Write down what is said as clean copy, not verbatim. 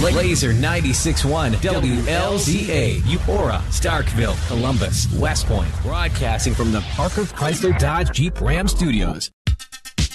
Laser 96.1 WLZA, Eupora, Starkville, Columbus, West Point, broadcasting from the Parker Chrysler Dodge Jeep Ram Studios.